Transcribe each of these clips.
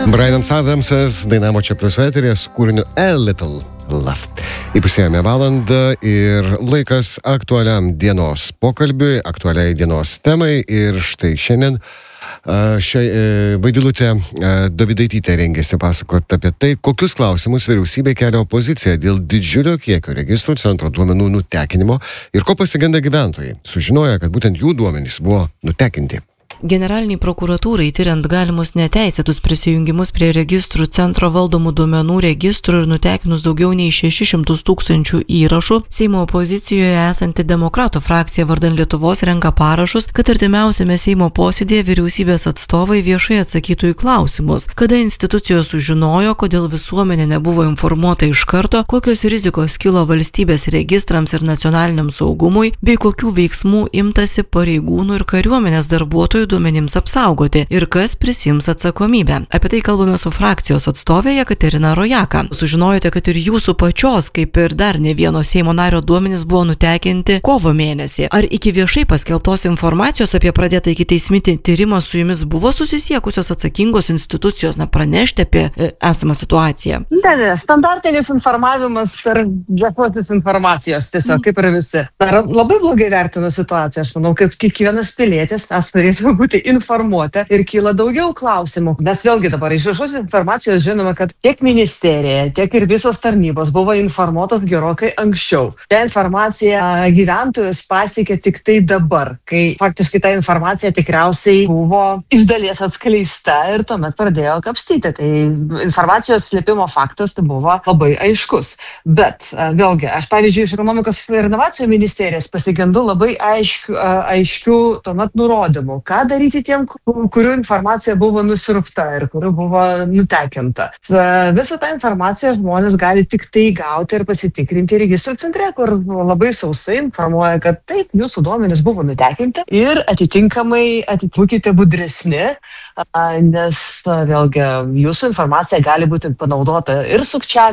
Bryanas Adamsas dainavo čia plius eterėje su kūriniu A Little Love. Įpusėjome valandą ir laikas aktualiam dienos pokalbiui, aktualiai dienos temai. Ir štai šiandien Vaidilutė Dovydaitytė rengėsi pasakoti apie tai, kokius klausimus vyriausybė kelia opozicija dėl didžiulio kiekio registrų centro duomenų nutekinimo ir ko pasigenda gyventojai, sužinoję, kad būtent jų duomenys buvo nutekinti. Generaliniai prokuratūrai tyriant galimus neteisėtus prisijungimus prie registrų centro valdomų duomenų registrų ir nutekinus daugiau nei 600 000 įrašų, Seimo opozicijoje esanti demokratų frakcija vardan Lietuvos renka parašus, kad artimiausiame Seimo posėdėje vyriausybės atstovai viešai atsakytų į klausimus, kada institucijos sužinojo, kodėl visuomenė nebuvo informuota iš karto, kokios rizikos kilo valstybės registrams ir nacionaliniam saugumui, bei kokių veiksmų imtasi pareigūnų ir kariuomenės darbuotojų duomenims apsaugoti ir kas prisiims atsakomybę. Apie tai kalbame su frakcijos atstovė Jekaterina Rojaka. Sužinojote, kad ir jūsų pačios, kaip ir dar ne vieno Seimo nario duomenys buvo nutekinti kovo mėnesį. Ar iki viešai paskelbtos informacijos apie pradėtą ikiteisminį tyrimą su jumis buvo susisiekusios atsakingos institucijos pranešti apie esamą situaciją? Ne, standartinis informavimas per viešosios informacijos, tiesiog kaip ir visi. Labai blogai vertinu situaciją, aš manau, kad kiekvienas pilietis mes turėtume būti informuoti ir kyla daugiau klausimų. Mes vėlgi dabar iš viešos informacijos žinome, kad tiek ministerija, tiek ir visos tarnybos buvo informuotos gerokai anksčiau. Ta informacija gyventojus pasiekė tik tai dabar, kai faktiškai ta informacija tikriausiai buvo iš dalies atskleista ir tuomet pradėjo kapstyti. Tai informacijos slėpimo faktas tai buvo labai aiškus. Bet vėlgi, aš pavyzdžiui iš ekonomikos ir inovacijų ministerijos pasigendu labai aiškių tuomet nurodymų, ką daryti tiem, kurių informacija buvo nusirupta ir kurių buvo nutekinta. Visą tą informaciją žmonės gali tik tai gauti ir pasitikrinti registrų centre, kur labai sausai informuoja, kad taip, jūsų duomenys buvo nutekinti ir atitinkamai būkite budresni, nes vėlgi jūsų informacija gali būti panaudota ir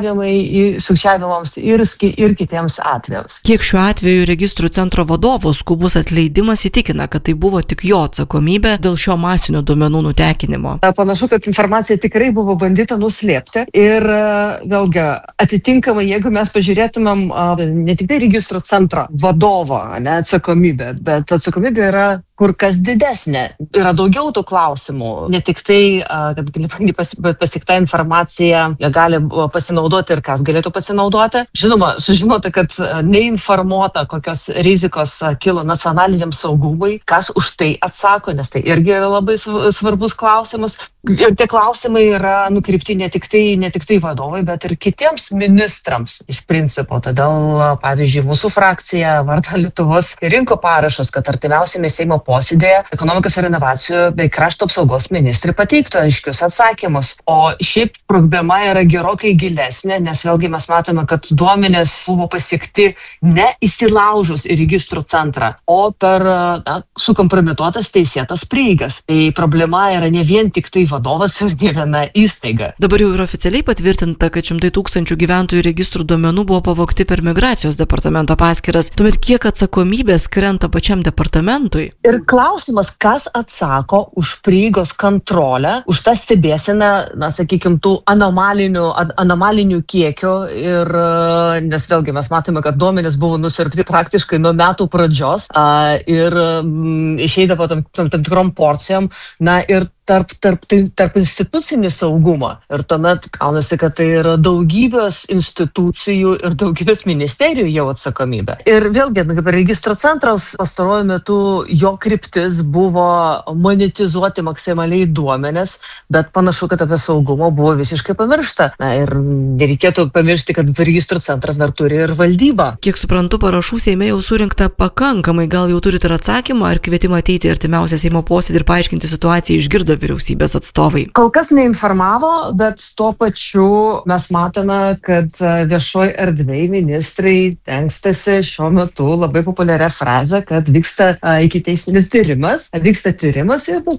sukčiavimams ir kitiems atvejams. Kiek šiuo atveju registrų centro vadovo skubus atleidimas įtikina, kad tai buvo tik jo atsakomybė dėl šio masinio duomenų nutekinimo? Panašu, kad informacija tikrai buvo bandyta nuslėpti ir vėlgi atitinkamai, jeigu mes pažiūrėtumėm ne tik tai registrų centro vadovo atsakomybę, bet atsakomybė yra kur kas didesnė. Yra daugiau tų klausimų. Ne tik tai, kad pasiekta informacija gali pasinaudoti ir kas galėtų pasinaudoti. Žinoma, sužinoti, kad neinformuota, kokios rizikos kilo nacionaliniam saugumui, kas už tai atsako, nes tai irgi yra labai svarbus klausimas. Ir tie klausimai yra nukreipti ne tik tai vadovai, bet ir kitiems ministrams iš principo. Todėl, pavyzdžiui, mūsų frakcija vardan Lietuvos rinko parašus, kad artimiausiame Seimo posėdėje ekonomikos ir inovacijų bei krašto apsaugos ministrai pateiktų aiškius atsakymus. O šiaip problema yra gerokai gilesnė, nes vėlgi mes matome, kad duomenys buvo pasiekti ne įsilaužus į registrų centrą, o per sukompromituotas teisėtas prieigas. Tai problema yra ne vien tik tai vadovas ir ne viena įstaiga. Dabar jau yra oficialiai patvirtinta, kad 100 000 gyventojų registrų duomenų buvo pavogti per migracijos departamento paskyras. Tuomet kiek atsakomybės krenta pačiam departamentui? Ir klausimas, kas atsako už prieigos kontrolę, už tą stebėseną, sakykime, tų anomalinių kiekio ir, nes vėlgi mes matome, kad duomenys buvo nusirpti praktiškai nuo metų pradžios ir išeidavo tam tikrom porcijom, ir tarp institucinį saugumą. Ir tuomet gaunasi, kad tai yra daugybės institucijų ir daugybės ministerijų jau atsakomybė. Ir vėlgi, kaip registro centras pastaruoju metu jo kryptis buvo monetizuoti maksimaliai duomenis, bet panašu, kad apie saugumą buvo visiškai pamiršta. Ir nereikėtų pamiršti, kad registro centras dar turi ir valdybą. Kiek suprantu, parašų Seime jau surinkta pakankamai, gal jau turite ir atsakymą ar kvietimą ateiti į artimiausią Seimo posėdį ir paaiškinti situaciją išgirdo vyriausybės atstovai? Kol kas neinformavo, bet tuo pačiu mes matome, kad viešoj erdvėj ministrai tenkstasi šiuo metu labai populiaria frazė, kad vyksta ikiteisminis tyrimas. Vyksta tyrimas ir